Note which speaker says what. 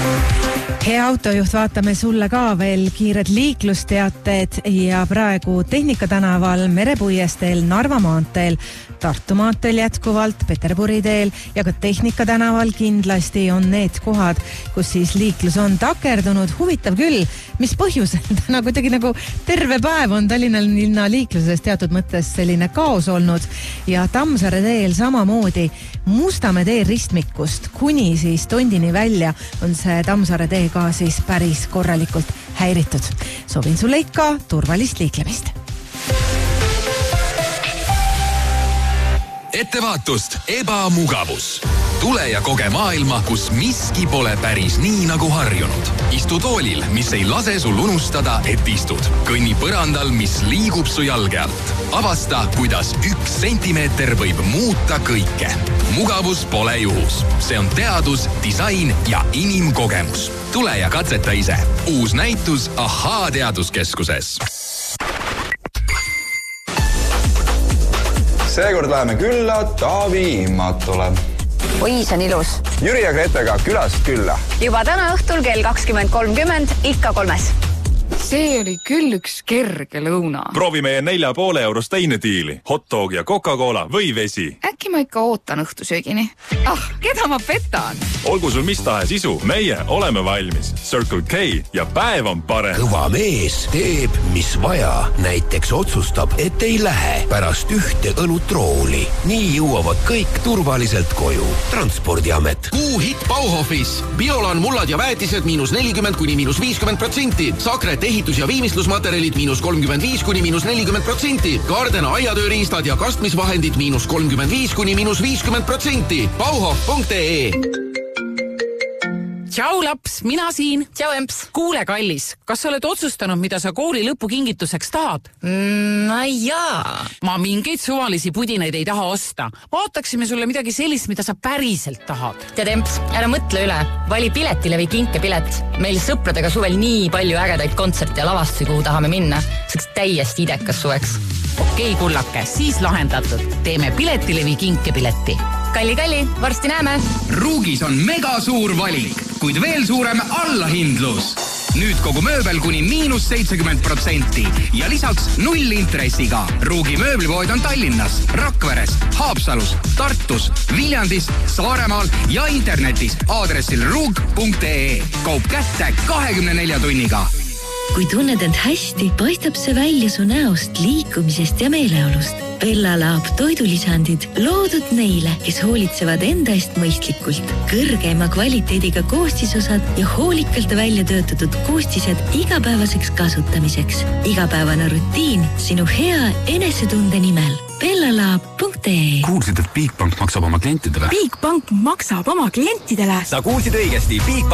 Speaker 1: Hea autojuht, vaatame sulle ka veel kiired liiklusteated ja praegu Tehnika tänaval, Merepuiesteel, Narva maanteel, Tartu maanteel jätkuvalt, Peterburi teel ja ka Tehnika tänaval kindlasti on need kohad, kus siis liiklus on takerdunud. Huvitav küll, mis põhjusel täna kuidagi nagu terve päev on Tallinna linna liikluses teatud mõttes selline kaos olnud ja Tammsaare teel samamoodi Mustamäe tee ristmikust kuni siis Tondini välja on see Tammsaare tee ka siis päris korralikult häiritud. Soovin sulle ikka turvalist liiklemist.
Speaker 2: Ettevaatust, ebamugavus. Tule ja koge maailma, kus miski pole päris nii nagu harjunud. Istu toolil, mis ei lase sul unustada, et istud. Kõnni põrandal, mis liigub su jalge alt. Avasta, kuidas 1 sentimeeter võib muuta kõike. Mugavus pole juhus. See on teadus, disain ja inimkogemus. Tule ja katseta ise. Uus näitus Ahaa teaduskeskuses.
Speaker 3: Seekord läheme külla Taavi Immatule.
Speaker 4: Oi, see on ilus.
Speaker 3: Jüri ja Gretega külast külla.
Speaker 4: Juba täna õhtul kell 20.30 ikka 3.
Speaker 5: See oli küll üks kerge lõuna.
Speaker 6: Proovi meie 4,5 eurost teinediili. Hotdog ja Coca-Cola või vesi.
Speaker 5: Äkki ma ikka ootan õhtusöögini. Keda ma petan?
Speaker 6: Olgu sul mis tahes isu, meie oleme valmis. Circle K ja päev on parem.
Speaker 7: Kõva mees teeb, mis vaja. Näiteks otsustab, et ei lähe pärast 1 õlutrooli. Nii jõuavad kõik turvaliselt koju. Transpordiamet.
Speaker 8: Kuu hit Bauhofis. Biolan mullad ja väetised –40% kuni –50%. Sakret ehitus- ja viimistlusmaterjalid –35% kuni –40%. Gardena aiatööriistad ja kastmisvahendid –35% kuni –50%. Bauhof.ee.
Speaker 9: Tšau laps, mina siin.
Speaker 4: Tšau emps.
Speaker 9: Kuule kallis, kas sa oled otsustanud, mida sa kooli lõpukingituseks tahad?
Speaker 4: Jaa.
Speaker 9: Ma mingeid suvalisi pudinaid ei taha osta. Vaataksime sulle midagi sellist, mida sa päriselt tahad.
Speaker 4: Tead emps, ära mõtle üle. Vali piletile või kinke pilet. Meil sõpradega suvel nii palju ägedaid kontserte ja lavastusi, kuhu tahame minna. Seks täiesti idekas suveks.
Speaker 9: Okei, kullake, siis lahendatud. Teeme piletile või kinke pileti.
Speaker 4: Kalli, varsti näeme.
Speaker 8: Ruugis on mega suur valik, kuid veel suurem allahindlus. Nüüd kogu mööbel kuni –70% ja lisaks 0 intressiga. Ruugi mööblipood on Tallinnas, Rakveres, Haapsalus, Tartus, Viljandis, Saaremaal ja internetis aadressil ruug.ee. Kaup kätte 24 tunniga.
Speaker 10: Kui tunned end hästi, paistab see välja su näost, liikumisest ja meeleolust. Bella Lab toidulisandid loodud neile, kes hoolitsevad enda eest mõistlikult. Kõrgeima kvaliteediga koostisosad ja hoolikalt välja töötatud koostised igapäevaseks kasutamiseks. Igapäevane rutiin sinu hea enesetunde nimel. bellalab.ee.
Speaker 11: Kuulsid, et Bigbank maksab oma klientidele?
Speaker 12: Bigbank maksab oma klientidele?
Speaker 11: Sa kuulsid õigesti, Bigbank